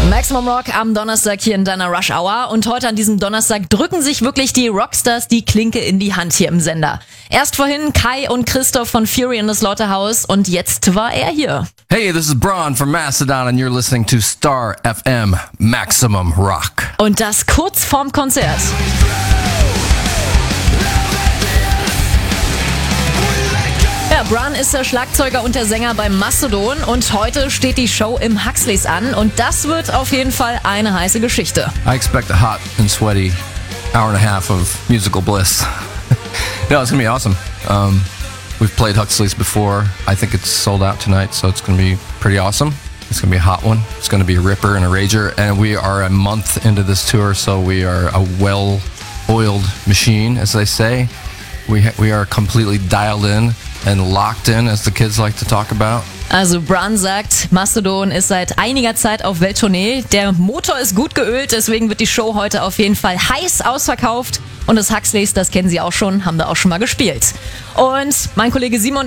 Maximum Rock am Donnerstag hier in deiner Rush Hour. Und heute an diesem Donnerstag drücken sich wirklich die Rockstars die Klinke in die Hand hier im Sender. Erst vorhin Kai und Christoph von Fury in the Slaughterhouse und jetzt war er hier. Hey, this is Braun from Mastodon and you're listening to Star FM Maximum Rock. Und das kurz vorm Konzert. Ja, Braun ist der Schlagzeuger und der Sänger beim Mastodon und heute steht die Show im Huxleys an und das wird auf jeden Fall eine heiße Geschichte. I expect a hot and sweaty hour and a half of musical bliss. No, it's gonna be awesome. We've played Huxley's before. I think it's sold out tonight, so it's gonna be pretty awesome. It's gonna be a hot one. It's gonna be a ripper and a rager, and we are a month into this tour, so we are a well-oiled machine, as they say. We are completely dialed in and locked in, as the kids like to talk about. Also Braun sagt, Mastodon ist seit einiger Zeit auf Welttournee. Der Motor ist gut geölt, deswegen wird die Show heute auf jeden Fall heiß ausverkauft. Und das Huxleys, das kennen Sie auch schon, haben da auch schon mal gespielt. Und mein Kollege Simon